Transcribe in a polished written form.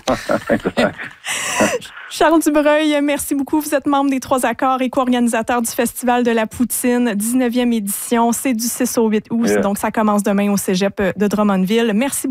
Charles Dubreuil, merci beaucoup. Vous êtes membre des 3 accords et co-organisateur du Festival de la Poutine, 19e édition. C'est du 6 au 8 août, donc ça commence demain au Cégep de Drummondville. Merci beaucoup.